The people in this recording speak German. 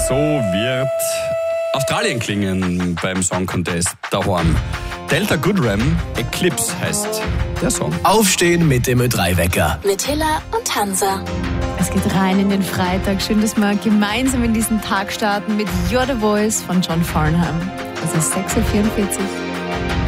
So wird Australien klingen beim Song Contest daheim. Delta Goodrem, Eclipse heißt der Song. Aufstehen mit dem Ö3-Wecker. Mit Hilla und Hansa. Es geht rein in den Freitag. Schön, dass wir gemeinsam in diesen Tag starten mit You're the Voice von John Farnham. Es ist 6.44 Uhr.